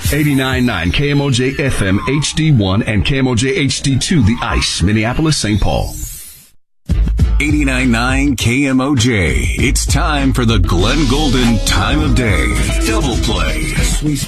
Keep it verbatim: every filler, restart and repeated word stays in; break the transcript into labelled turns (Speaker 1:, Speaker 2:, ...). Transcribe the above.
Speaker 1: eighty-nine point nine K M O J F M H D one and K M O J H D two, The Ice, Minneapolis, Saint Paul.
Speaker 2: eighty-nine point nine K M O J. It's time for the Glenn Golden Time of Day. Double play.